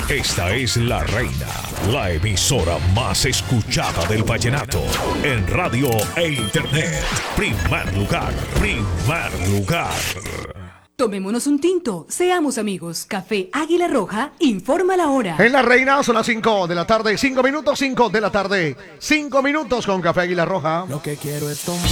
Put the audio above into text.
Esta es La Reina, la emisora más escuchada del vallenato en radio e internet. Primer lugar, primer lugar. Tomémonos un tinto, seamos amigos. Café Águila Roja informa la hora. En La Reina son las 5 de la tarde, 5 minutos, 5 de la tarde, 5 minutos con Café Águila Roja. Lo que quiero es tomar.